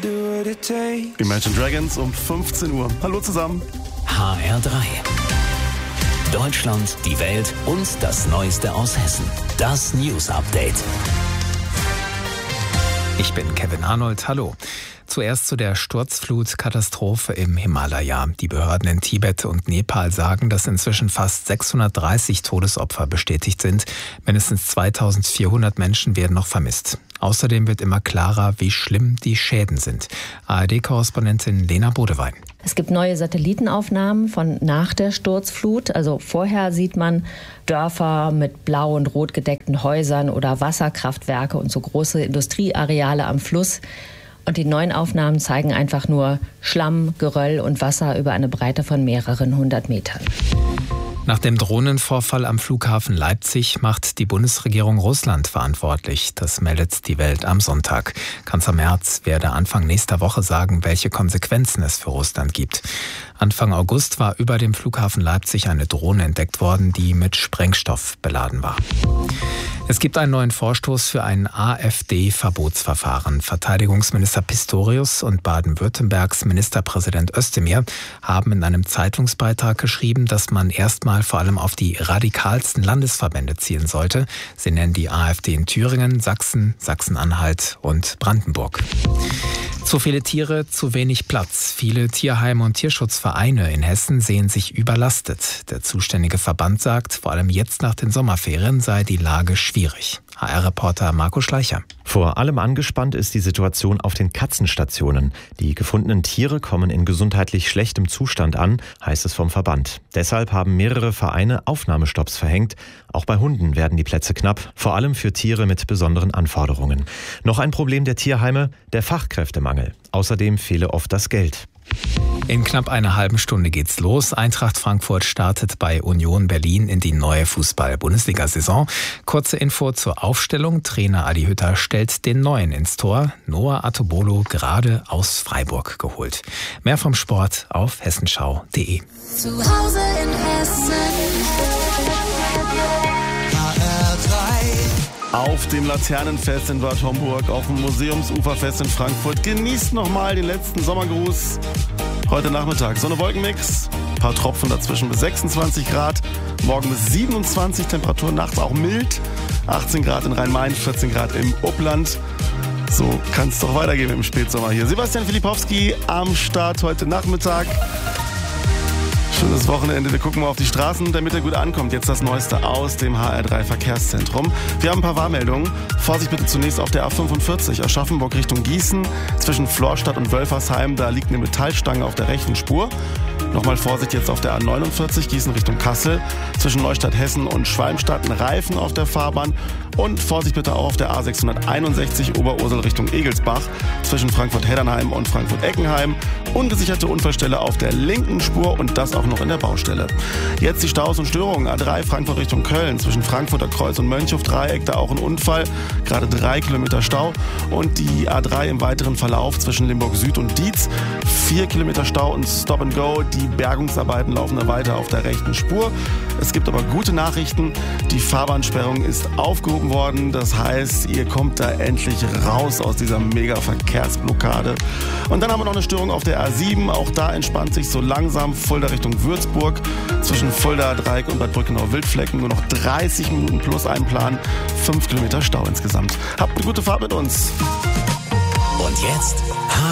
Imagine Dragons um 15 Uhr. Hallo zusammen. HR3. Deutschland, die Welt und das Neueste aus Hessen. Das News Update. Ich bin Kevin Arnold. Hallo. Zuerst zu der Sturzflutkatastrophe im Himalaya. Die Behörden in Tibet und Nepal sagen, dass inzwischen fast 630 Todesopfer bestätigt sind. Mindestens 2400 Menschen werden noch vermisst. Außerdem wird immer klarer, wie schlimm die Schäden sind. ARD-Korrespondentin Lena Bodewein. Es gibt neue Satellitenaufnahmen von nach der Sturzflut. Also vorher sieht man Dörfer mit blau und rot gedeckten Häusern oder Wasserkraftwerke und so große Industrieareale am Fluss. Und die neuen Aufnahmen zeigen einfach nur Schlamm, Geröll und Wasser über eine Breite von mehreren 100 Metern. Nach dem Drohnenvorfall am Flughafen Leipzig macht die Bundesregierung Russland verantwortlich. Das meldet die Welt am Sonntag. Kanzler Merz werde Anfang nächster Woche sagen, welche Konsequenzen es für Russland gibt. Anfang August war über dem Flughafen Leipzig eine Drohne entdeckt worden, die mit Sprengstoff beladen war. Es gibt einen neuen Vorstoß für ein AfD-Verbotsverfahren. Verteidigungsminister Pistorius und Baden-Württembergs Ministerpräsident Özdemir haben in einem Zeitungsbeitrag geschrieben, dass man erstmal vor allem auf die radikalsten Landesverbände zielen sollte. Sie nennen die AfD in Thüringen, Sachsen, Sachsen-Anhalt und Brandenburg. Zu viele Tiere, zu wenig Platz. Viele Tierheime und Tierschutzvereine in Hessen sehen sich überlastet. Der zuständige Verband sagt, vor allem jetzt nach den Sommerferien sei die Lage schwierig. HR-Reporter Marco Schleicher. Vor allem angespannt ist die Situation auf den Katzenstationen. Die gefundenen Tiere kommen in gesundheitlich schlechtem Zustand an, heißt es vom Verband. Deshalb haben mehrere Vereine Aufnahmestopps verhängt. Auch bei Hunden werden die Plätze knapp, vor allem für Tiere mit besonderen Anforderungen. Noch ein Problem der Tierheime, der Fachkräftemangel. Außerdem fehle oft das Geld. In knapp einer halben Stunde geht's los. Eintracht Frankfurt startet bei Union Berlin in die neue Fußball-Bundesliga-Saison. Kurze Info zur Aufstellung. Trainer Adi Hütter stellt den Neuen ins Tor. Noah Atobolo gerade aus Freiburg geholt. Mehr vom Sport auf hessenschau.de. Zu Hause in Hessen. Auf dem Laternenfest in Bad Homburg, auf dem Museumsuferfest in Frankfurt. Genießt nochmal den letzten Sommergruß. Heute Nachmittag Sonne-Wolkenmix, ein paar Tropfen dazwischen bis 26 Grad. Morgen bis 27 Temperatur, nachts auch mild. 18 Grad in Rhein-Main, 14 Grad im Upland. So kann es doch weitergehen im Spätsommer hier. Sebastian Filipowski am Start heute Nachmittag. Schönes Wochenende. Wir gucken mal auf die Straßen, damit er gut ankommt. Jetzt das Neueste aus dem HR3 Verkehrszentrum. Wir haben ein paar Warnmeldungen. Vorsicht bitte zunächst auf der A45 Aschaffenburg Richtung Gießen. Zwischen Florstadt und Wölfersheim, da liegt eine Metallstange auf der rechten Spur. Nochmal Vorsicht jetzt auf der A49 Gießen Richtung Kassel. Zwischen Neustadt Hessen und Schwalmstadt ein Reifen auf der Fahrbahn. Und Vorsicht bitte auch auf der A661 Oberursel Richtung Egelsbach. Zwischen Frankfurt-Heddernheim und Frankfurt-Eckenheim. Ungesicherte Unfallstelle auf der linken Spur und das auch noch in der Baustelle. Jetzt die Staus und Störungen. A3 Frankfurt Richtung Köln. Zwischen Frankfurter Kreuz und Mönchhof-Dreieck, da auch ein Unfall. Gerade 3 Kilometer Stau. Und die A3 im weiteren Verlauf zwischen Limburg Süd und Dietz. 4 Kilometer Stau und Stop and Go. Die Bergungsarbeiten laufen da weiter auf der rechten Spur. Es gibt aber gute Nachrichten. Die Fahrbahnsperrung ist aufgehoben worden. Das heißt, ihr kommt da endlich raus aus dieser Mega-Verkehrsblockade. Und dann haben wir noch eine Störung auf der A7. Auch da entspannt sich so langsam Fulda Richtung Würzburg. Zwischen Fulda, Dreieck und Bad Brückenau-Wildflecken nur noch 30 Minuten plus einplanen. 5 Kilometer Stau insgesamt. Habt eine gute Fahrt mit uns. Und jetzt